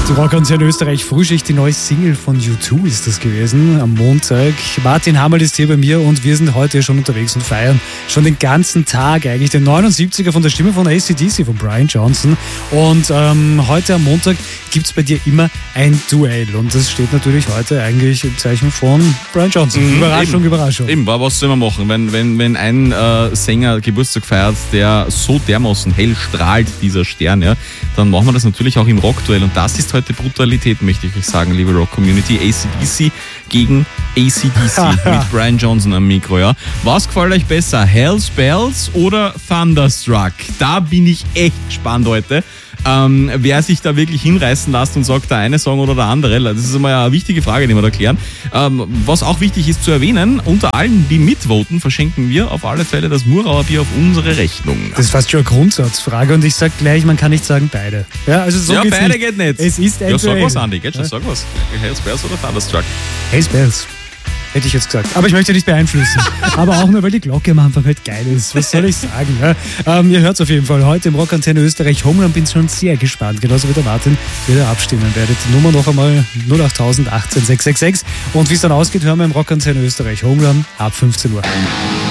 Die Rockantenne Österreich Frühschicht, die neue Single von U2 ist das gewesen am Montag. Martin Hammerl ist hier bei mir und wir sind heute schon unterwegs und feiern schon den ganzen Tag eigentlich den 79er von der Stimme von AC/DC, von Brian Johnson. Und heute am Montag gibt es bei dir immer ein Duell und das steht natürlich heute eigentlich im Zeichen von Brian Johnson. Überraschung, Überraschung. Eben, was soll man machen, wenn ein Sänger Geburtstag feiert, der so dermaßen hell strahlt, dieser Stern, ja, dann machen wir das natürlich auch im Rockduell und das ist heute Brutalität, möchte ich euch sagen, liebe Rock-Community. AC/DC gegen AC/DC mit Brian Johnson am Mikro, ja. Was gefällt euch besser, Hell's Bells oder Thunderstruck? Da bin ich echt gespannt heute. Wer sich da wirklich hinreißen lässt und sagt, der eine Song oder der andere, das ist einmal eine wichtige Frage, die wir da klären. Was auch wichtig ist zu erwähnen, unter allen, die mitvoten, verschenken wir auf alle Fälle das Murauer Bier auf unsere Rechnung. Das ist fast schon eine Grundsatzfrage und ich sag gleich, man kann nicht sagen beide. Ja, also so geht's beide nicht. Geht nicht. Es ist ein Ja, sag Duell. was, Andi, geht schon, sag was. Hell's Bells oder Thunderstruck? Hell's Bells. Hätte ich jetzt gesagt. Aber ich möchte nicht beeinflussen. Aber auch nur, weil die Glocke am Anfang halt geil ist. Was soll ich sagen? Ja? Ihr hört es auf jeden Fall heute im Rockantenne Österreich Homeland. Bin schon sehr gespannt. Genauso wie der Martin, wie ihr abstimmen werdet. Die Nummer noch einmal 08000 18 666. Und wie es dann ausgeht, hören wir im Rockantenne Österreich Homeland ab 15 Uhr.